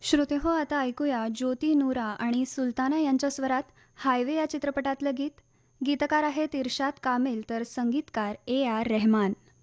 श्रोते हो, आता ऐकूया ज्योती नुरा आणि सुलताना यांच्या स्वरात हायवे या चित्रपटातलं गीत. गीतकार आहेत इर्शाद कामिल तर संगीतकार ए आर रहमान.